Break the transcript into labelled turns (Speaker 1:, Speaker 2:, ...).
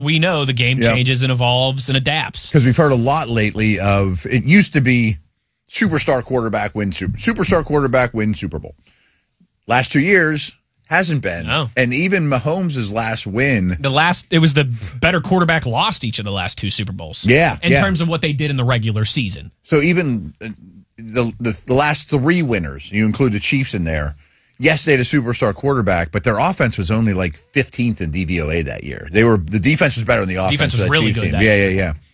Speaker 1: we know the game changes and evolves and adapts.
Speaker 2: Because we've heard a lot lately of, it used to be superstar quarterback wins Super Bowl. Last 2 years, hasn't been.
Speaker 1: No.
Speaker 2: And even Mahomes' last win.
Speaker 1: It was the better quarterback lost each of the last 2 Super Bowls.
Speaker 2: Yeah.
Speaker 1: In terms of what they did in the regular season.
Speaker 2: So even the last 3 winners, you include the Chiefs in there, yes, they had a superstar quarterback, but their offense was only like 15th in DVOA that year. The defense was better than the offense.
Speaker 1: Defense was really good that
Speaker 2: year. Yeah.